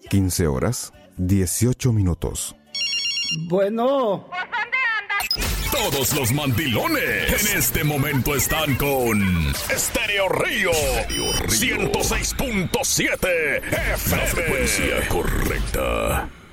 15 horas, 18 minutos. Bueno. Todos los mandilones en este momento están con Estéreo Río 106.7 FM. La frecuencia correcta.